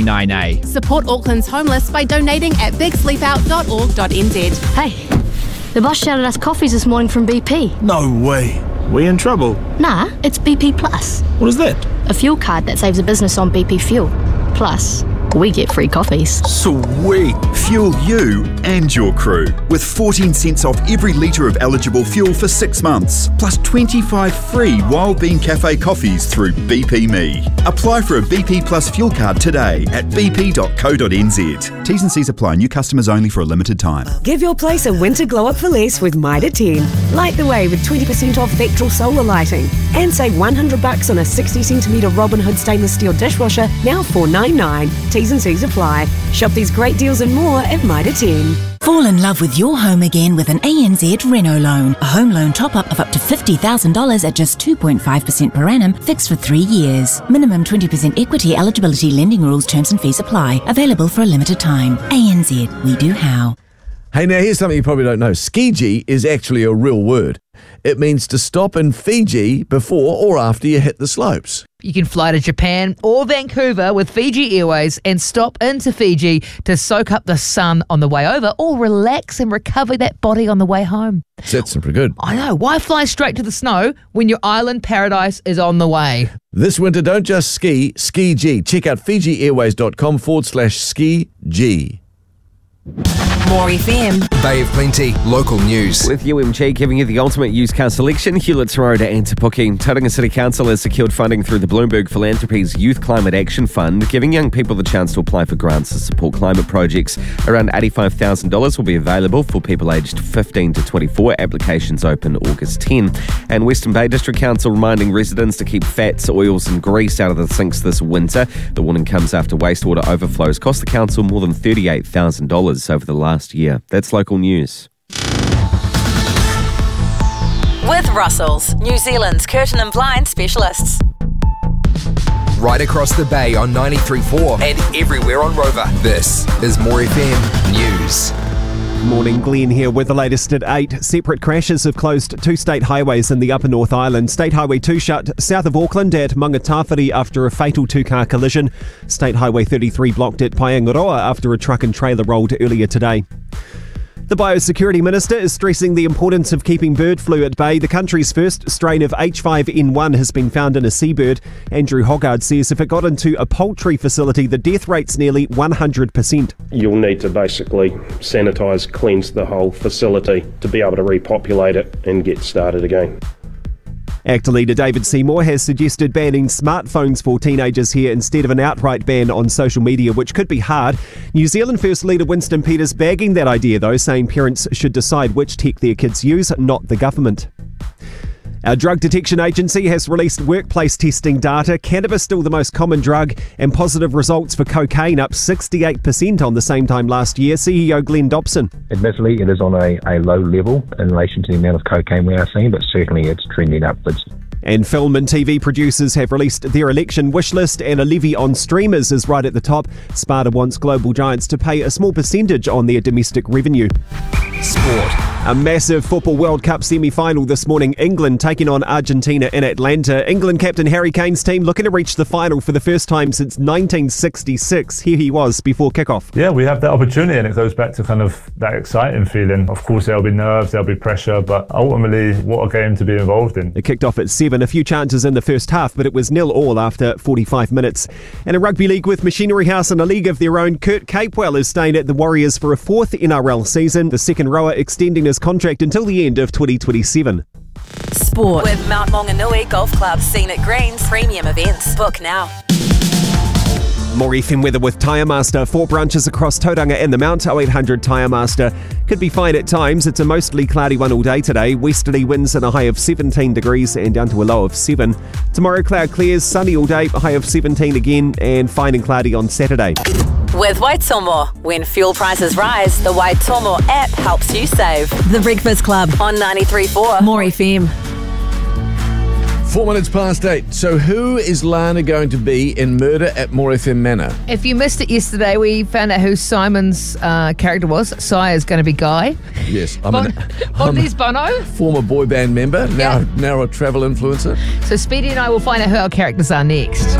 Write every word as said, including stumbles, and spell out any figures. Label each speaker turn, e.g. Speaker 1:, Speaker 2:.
Speaker 1: nine A.
Speaker 2: Support Auckland's homeless by donating at big sleep out dot org dot n z.
Speaker 3: Hey, the boss shouted us coffees this morning from B P.
Speaker 4: No way. We in trouble?
Speaker 3: Nah, it's B P Plus.
Speaker 4: What is that?
Speaker 3: A fuel card that saves a business on B P fuel. Plus, we get free coffees.
Speaker 4: Sweet.
Speaker 5: Fuel you and your crew with fourteen cents off every litre of eligible fuel for six months, plus twenty-five free Wild Bean Cafe coffees through B P Me. Apply for a B P Plus fuel card today at b p dot co dot n z. T's and C's apply. New customers only for a limited time.
Speaker 6: Give your place a winter glow up for less with Mitre ten. Light the way with twenty percent off Vectral solar lighting. And save one hundred bucks on a sixty centimetre Robin Hood stainless steel dishwasher, now four ninety-nine. T's and C's apply. Shop these great deals and more at Mitre ten.
Speaker 7: Fall in love with your home again with an A N Z Renault loan. A home loan top-up of up to fifty thousand dollars at just two point five percent per annum, fixed for three years. Minimum twenty percent equity eligibility, lending rules, terms and fees apply. Available for a limited time. A N Z, we do how.
Speaker 8: Hey, now here's something you probably don't know. Skiji is actually a real word. It means to stop in Fiji before or after you hit the slopes.
Speaker 9: You can fly to Japan or Vancouver with Fiji Airways and stop into Fiji to soak up the sun on the way over or relax and recover that body on the way home.
Speaker 8: That's pretty good.
Speaker 9: I know. Why fly straight to the snow when your island paradise is on the way?
Speaker 8: This winter, don't just ski, ski G. Check out fijiairways.com forward slash ski G.
Speaker 10: More F M. Bay of Plenty, local news.
Speaker 11: With U M G giving you the ultimate used car selection, Hewlett's Road and Te Puke. Tauranga City Council has secured funding through the Bloomberg Philanthropies Youth Climate Action Fund, giving young people the chance to apply for grants to support climate projects. Around eighty-five thousand dollars will be available for people aged fifteen to twenty-four. Applications open August tenth. And Western Bay District Council reminding residents to keep fats, oils and grease out of the sinks this winter. The warning comes after wastewater overflows cost the council more than thirty-eight thousand dollars over the last year. That's local news.
Speaker 12: With Russell's, New Zealand's curtain and blind specialists.
Speaker 10: Right across the bay on ninety-three point four and everywhere on Rover. This is More F M News.
Speaker 13: Morning, Glenn here with the latest at eight. Separate crashes have closed two state highways in the Upper North Island. State Highway two shut south of Auckland at Mangatawhiri after a fatal two-car collision. State Highway thirty-three blocked at Paengaroa after a truck and trailer rolled earlier today. The Biosecurity Minister is stressing the importance of keeping bird flu at bay. The country's first strain of H five N one has been found in a seabird. Andrew Hoggard says if it got into a poultry facility, the death rate's nearly one hundred percent.
Speaker 14: You'll need to basically sanitise, cleanse the whole facility to be able to repopulate it and get started again.
Speaker 13: Actor leader David Seymour has suggested banning smartphones for teenagers here instead of an outright ban on social media, which could be hard. New Zealand First Leader Winston Peters bagging that idea, though, saying parents should decide which tech their kids use, not the government. Our drug detection agency has released workplace testing data. Cannabis still the most common drug, and positive results for cocaine up sixty-eight percent on the same time last year. C E O Glenn Dobson.
Speaker 15: Admittedly, it is on a, a low level in relation to the amount of cocaine we are seeing, but certainly it's trending upwards.
Speaker 13: And film and T V producers have released their election wish list, and a levy on streamers is right at the top. Sparta wants global giants to pay a small percentage on their domestic revenue.
Speaker 10: Sport.
Speaker 13: A massive Football World Cup semi-final this morning. England taking on Argentina in Atlanta. England captain Harry Kane's team looking to reach the final for the first time since nineteen sixty-six. Here he was before kickoff.
Speaker 16: Yeah, we have that opportunity, and it goes back to kind of that exciting feeling. Of course, there'll be nerves, there'll be pressure, but ultimately, what a game to be involved in.
Speaker 13: It kicked off at seven. A few chances in the first half, but it was nil all after forty-five minutes. And a rugby league with Machinery House in a league of their own. Kurt Capewell is staying at the Warriors for a fourth N R L season. The second rower extending his contract until the end of twenty twenty-seven.
Speaker 12: Sport. With Mount Maunganui Golf Club, Scenic Greens, premium events. Book now.
Speaker 13: More F M weather with Tyre Master. Four branches across Tauranga and the Mount. oh eight hundred Tyre Master. Could be fine at times. It's a mostly cloudy one all day today. Westerly winds and a high of seventeen degrees and down to a low of seven. Tomorrow cloud clears, sunny all day, a high of seventeen again, and fine and cloudy on Saturday.
Speaker 12: With Waitomo, when fuel prices rise, the Waitomo app helps you save.
Speaker 10: The Breakfast Club
Speaker 12: On ninety-three point four.
Speaker 10: More F M.
Speaker 8: Four minutes past eight. So who is Lana going to be in Murder at More F M Manor?
Speaker 9: If you missed it yesterday, we found out who Simon's uh, character was. Si is going to be Guy.
Speaker 8: Yes. I'm
Speaker 9: Bon-
Speaker 8: an,
Speaker 9: Bondi's Bono.
Speaker 8: former boy band member, now,
Speaker 9: Yeah.
Speaker 8: now a travel influencer.
Speaker 9: So Speedy and I will find out who our characters are next.